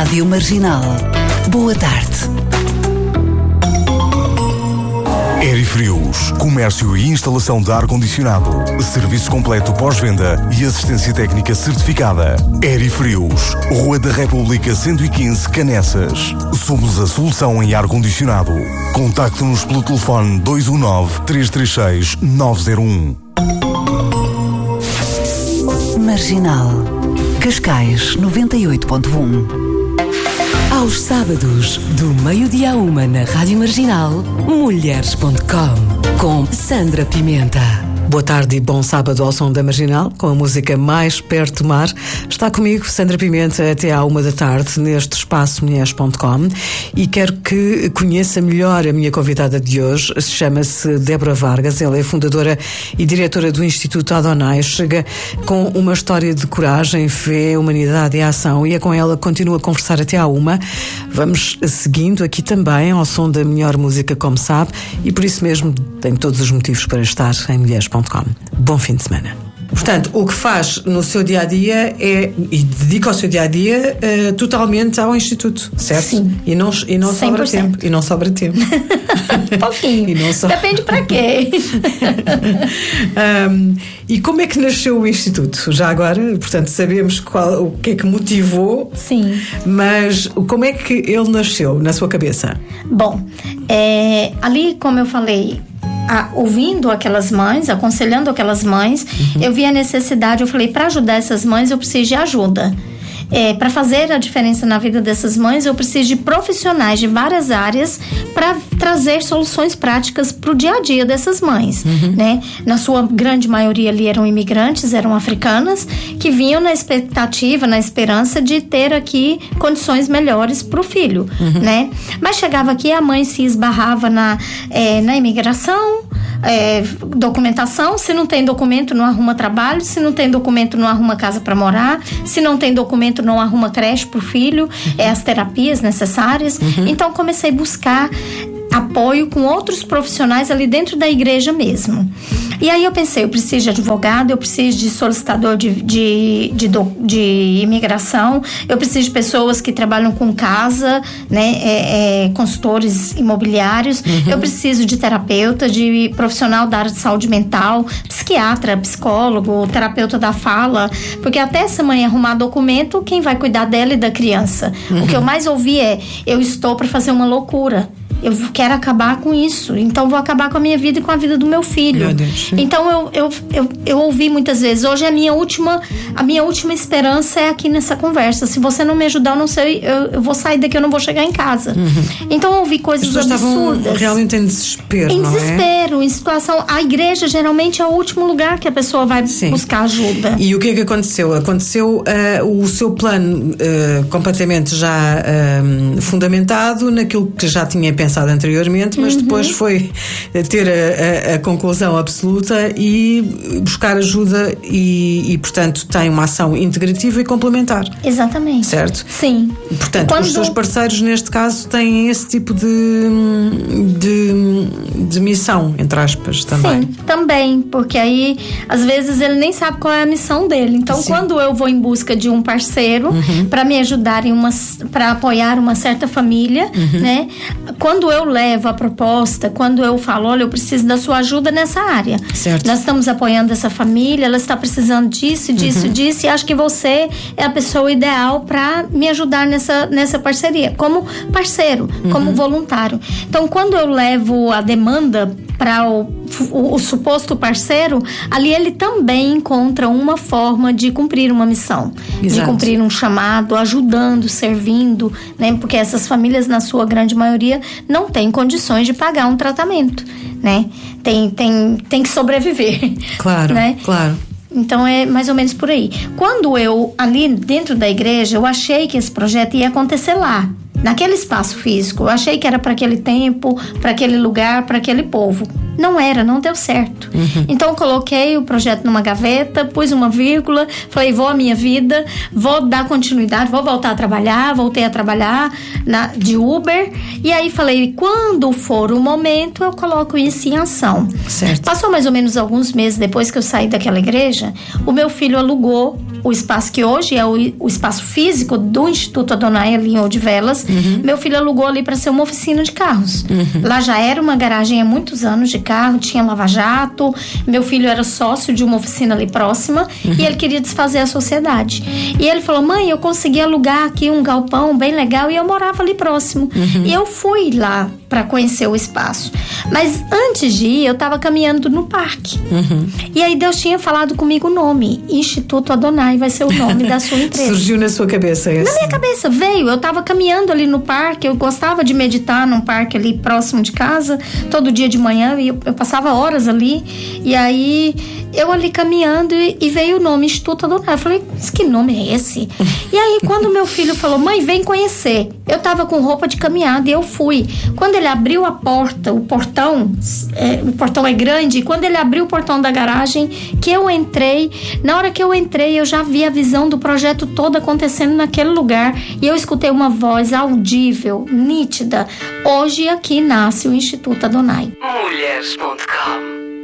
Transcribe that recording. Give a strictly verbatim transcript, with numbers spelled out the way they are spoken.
Rádio Marginal. Boa tarde. Aerifrios, comércio e instalação de ar-condicionado, serviço completo pós-venda e assistência técnica certificada. Aerifrios, Rua da República cento e quinze, Canessas. Somos a solução em ar-condicionado. Contacte-nos pelo telefone dois um nove, três três seis, nove zero um. Marginal. Cascais noventa e oito ponto um. Aos sábados, do meio-dia a uma na Rádio Marginal, mulheres ponto com, com Sandra Pimenta. Boa tarde e bom sábado ao som da Marginal, com a música Mais Perto do Mar. Está comigo Sandra Pimenta até à uma da tarde neste espaço mulheres ponto com e quero que conheça melhor a minha convidada de hoje. Chama-se Débora Vargas, ela é fundadora e diretora do Instituto Adonai. Chega com uma história de coragem, fé, humanidade e ação e é com ela que continuo a conversar até à uma. Vamos seguindo aqui também ao som da melhor música, como sabe, e por isso mesmo tem todos os motivos para estar em mulheres ponto com. Bom fim de semana. Portanto, o que faz no seu dia-a-dia é, e dedica o seu dia-a-dia uh, totalmente ao Instituto, certo? Sim. E não, e não sobra tempo. E não sobra tempo. Pouquinho. E não so... Depende para quê. um, e como é que nasceu o Instituto? Já agora, portanto, sabemos qual, o que é que motivou. Sim. Mas como é que ele nasceu na sua cabeça? Bom, é, ali, como eu falei, a, ouvindo aquelas mães, aconselhando aquelas mães, uhum. eu vi a necessidade, eu falei, para ajudar essas mães eu preciso de ajuda. É, para fazer a diferença na vida dessas mães, eu preciso de profissionais de várias áreas para trazer soluções práticas para o dia a dia dessas mães, uhum. né? Na sua grande maioria ali eram imigrantes, eram africanas, que vinham na expectativa, na esperança de ter aqui condições melhores para o filho, uhum. né? Mas chegava aqui, a mãe se esbarrava na, é, na imigração, É, documentação, se não tem documento não arruma trabalho, se não tem documento não arruma casa para morar, se não tem documento não arruma creche pro filho, uhum. é, as terapias necessárias, uhum. então comecei a buscar apoio com outros profissionais ali dentro da igreja mesmo. E aí eu pensei, eu preciso de advogado, eu preciso de solicitador de, de, de, de, de imigração, eu preciso de pessoas que trabalham com casa, né, é, é, consultores imobiliários, uhum. eu preciso de terapeuta, de profissional da área de saúde mental, psiquiatra, psicólogo, terapeuta da fala, porque até essa mãe arrumar documento, quem vai cuidar dela e da criança? Uhum. O que eu mais ouvi é, eu estou para fazer uma loucura. Eu quero acabar com isso, então vou acabar com a minha vida e com a vida do meu filho. Meu Deus. Então eu, eu, eu, eu ouvi muitas vezes, hoje a minha última a minha última esperança é aqui nessa conversa. Se você não me ajudar, eu não sei, eu, eu vou sair daqui, eu não vou chegar em casa. Uhum. Então eu ouvi coisas absurdas. As pessoas estavam realmente em desespero, Em desespero, não é? Em situação, a igreja geralmente é o último lugar que a pessoa vai Sim. buscar ajuda. E o que é que aconteceu? Aconteceu uh, o seu plano uh, completamente já uh, fundamentado naquilo que já tinha pensado anteriormente, mas uhum. depois foi ter a, a, a conclusão absoluta e buscar ajuda e, e, portanto, tem uma ação integrativa e complementar. Exatamente. Certo? Sim. Portanto, Quando... os seus parceiros, neste caso, têm esse tipo de, de, de missão, entre aspas, também. Sim, também, porque aí, às vezes, ele nem sabe qual é a missão dele. Então, Sim. quando eu vou em busca de um parceiro uhum. para me ajudar em uma, para apoiar uma certa família, uhum. né? Quando Quando eu levo a proposta, quando eu falo, olha, eu preciso da sua ajuda nessa área. Certo. Nós estamos apoiando essa família, ela está precisando disso, disso, uhum. disso, e acho que você é a pessoa ideal para me ajudar nessa, nessa parceria, como parceiro, uhum. como voluntário. Então, quando eu levo a demanda para o, o, o suposto parceiro, ali ele também encontra uma forma de cumprir uma missão, Exato. de cumprir um chamado, ajudando, servindo, né? Porque essas famílias, na sua grande maioria, não têm condições de pagar um tratamento, né? Tem, tem, tem que sobreviver. Claro, né? claro. Então é mais ou menos por aí. Quando eu, ali dentro da igreja, eu achei que esse projeto ia acontecer lá, naquele espaço físico. Eu achei que era para aquele tempo, para aquele lugar, para aquele povo. Não era, não deu certo. Uhum. Então, coloquei o projeto numa gaveta, pus uma vírgula, falei, vou à minha vida, vou dar continuidade, vou voltar a trabalhar, voltei a trabalhar na, de Uber. E aí, falei, quando for o momento, eu coloco isso em ação. Certo. Passou mais ou menos alguns meses depois que eu saí daquela igreja, o meu filho alugou o espaço que hoje é o, o espaço físico do Instituto Adonai, ali em Odivelas. Uhum. Meu filho alugou ali para ser uma oficina de carros. Uhum. Lá já era uma garagem há muitos anos de carro, tinha lava-jato. Meu filho era sócio de uma oficina ali próxima. Uhum. E ele queria desfazer a sociedade. E ele falou: mãe, eu consegui alugar aqui um galpão bem legal, e eu morava ali próximo. Uhum. E eu fui lá para conhecer o espaço. Mas antes de ir, eu estava caminhando no parque. Uhum. E aí Deus tinha falado comigo o nome. Instituto Adonai vai ser o nome da sua empresa. Surgiu na sua cabeça esse? Na minha cabeça, veio. Eu estava caminhando ali no parque, eu gostava de meditar num parque ali próximo de casa, todo dia de manhã, e eu, eu passava horas ali. E aí, eu ali caminhando, e, e veio o nome Instituto Adonai. Eu falei: mas que nome é esse? E aí, quando meu filho falou: mãe, vem conhecer. Eu estava com roupa de caminhada e eu fui. Quando ele abriu a porta, o portão, é, o portão é grande, e quando ele abriu o portão da garagem, que eu entrei, na hora que eu entrei, eu já vi a visão do projeto todo acontecendo naquele lugar, e eu escutei uma voz audível, nítida: hoje aqui nasce o Instituto Adonai. Mulheres ponto